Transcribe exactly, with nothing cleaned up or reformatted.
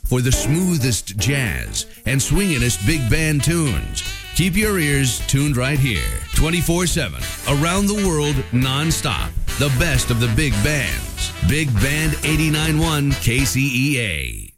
for the smoothest jazz and swinginest big band tunes. Keep your ears tuned right here, twenty-four seven, around the world, nonstop. The best of the big bands. Big Band eighty-nine point one K C E A.